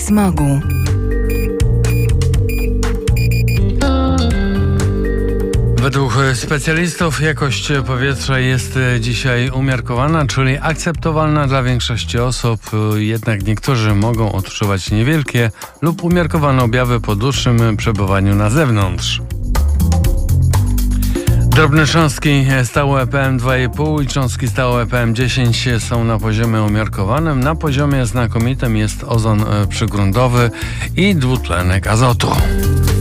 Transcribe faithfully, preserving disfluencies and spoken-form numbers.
smogu. Według specjalistów jakość powietrza jest dzisiaj umiarkowana, czyli akceptowalna dla większości osób, jednak niektórzy mogą odczuwać niewielkie lub umiarkowane objawy po dłuższym przebywaniu na zewnątrz. Drobne cząstki stałe P M dwa i pół i cząstki stałe P M dziesięć są na poziomie umiarkowanym. Na poziomie znakomitym jest ozon przygruntowy i dwutlenek azotu.